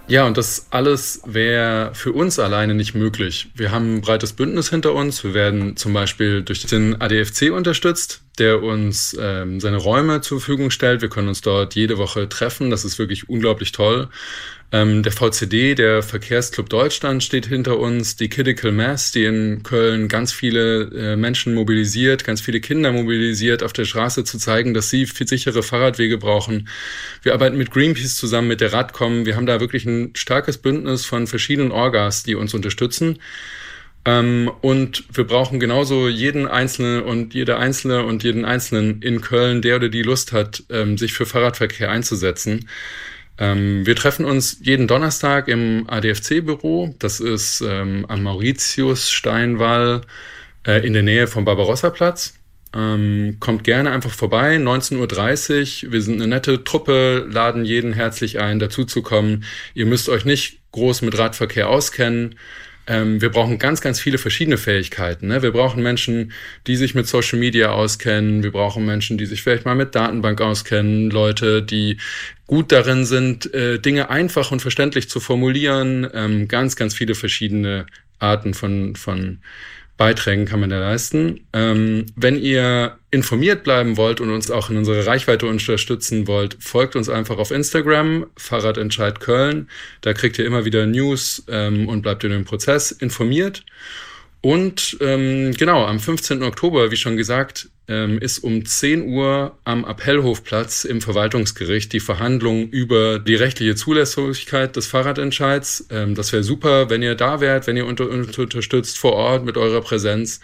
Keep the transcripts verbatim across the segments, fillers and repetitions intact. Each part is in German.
Ja, und das alles wäre für uns alleine nicht möglich. Wir haben ein breites Bündnis hinter uns. Wir werden zum Beispiel durch den A D F C unterstützt, der uns ähm, seine Räume zur Verfügung stellt. Wir können uns dort jede Woche treffen. Das ist wirklich unglaublich toll. Ähm, der V C D, der Verkehrsclub Deutschland, steht hinter uns. Die Critical Mass, die in Köln ganz viele äh, Menschen mobilisiert, ganz viele Kinder mobilisiert, auf der Straße zu zeigen, dass sie viel sichere Fahrradwege brauchen. Wir arbeiten mit Greenpeace zusammen, mit der Radcom. Wir haben da wirklich ein starkes Bündnis von verschiedenen Orgas, die uns unterstützen. Ähm, und wir brauchen genauso jeden Einzelnen und jede Einzelne und jeden Einzelnen in Köln, der oder die Lust hat, ähm, sich für Fahrradverkehr einzusetzen. Ähm, wir treffen uns jeden Donnerstag im A D F C-Büro. Das ist ähm, am Mauritius-Steinwall äh, in der Nähe vom Barbarossa-Platz. Ähm, kommt gerne einfach vorbei, neunzehn Uhr dreißig. Wir sind eine nette Truppe, laden jeden herzlich ein, dazuzukommen. Ihr müsst euch nicht groß mit Radverkehr auskennen. Ähm, wir brauchen ganz, ganz viele verschiedene Fähigkeiten. Ne? Wir brauchen Menschen, die sich mit Social Media auskennen. Wir brauchen Menschen, die sich vielleicht mal mit Datenbank auskennen. Leute, die gut darin sind, äh, Dinge einfach und verständlich zu formulieren. Ähm, ganz, ganz viele verschiedene Arten von, von Beiträgen kann man da leisten. Ähm, wenn ihr informiert bleiben wollt und uns auch in unserer Reichweite unterstützen wollt, folgt uns einfach auf Instagram, Fahrradentscheid Köln. Da kriegt ihr immer wieder News ähm, und bleibt in dem Prozess informiert. Und ähm, genau, am fünfzehnten Oktober, wie schon gesagt, ähm, ist um zehn Uhr am Appellhofplatz im Verwaltungsgericht die Verhandlung über die rechtliche Zulässigkeit des Fahrradentscheids. Ähm, das wäre super, wenn ihr da wärt, wenn ihr unter, unter, unterstützt vor Ort mit eurer Präsenz.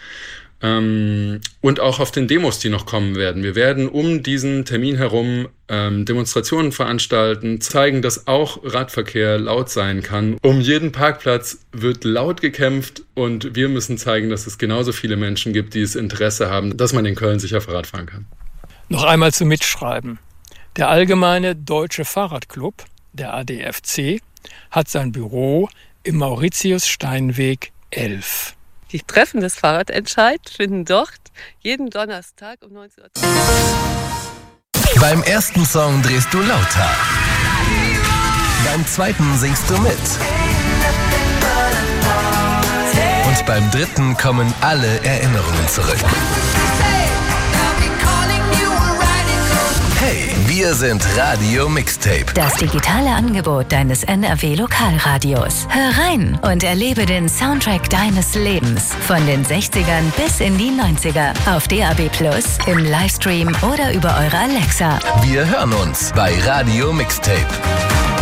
Ähm, und auch auf den Demos, die noch kommen werden. Wir werden um diesen Termin herum ähm, Demonstrationen veranstalten, zeigen, dass auch Radverkehr laut sein kann. Um jeden Parkplatz wird laut gekämpft und wir müssen zeigen, dass es genauso viele Menschen gibt, die das Interesse haben, dass man in Köln sicher Fahrrad fahren kann. Noch einmal zum Mitschreiben. Der Allgemeine Deutsche Fahrradclub, der A D F C, hat sein Büro im Mauritius-Steinweg elf. Die Treffen des Fahrradentscheid finden dort jeden Donnerstag um neunzehn Uhr. Beim ersten Song drehst du lauter. Beim zweiten singst du mit. Und beim dritten kommen alle Erinnerungen zurück. Hey, wir sind Radio Mixtape. Das digitale Angebot deines N R W-Lokalradios. Hör rein und erlebe den Soundtrack deines Lebens. Von den sechzigern bis in die neunziger. Auf D A B plus, im Livestream oder über eure Alexa. Wir hören uns bei Radio Mixtape.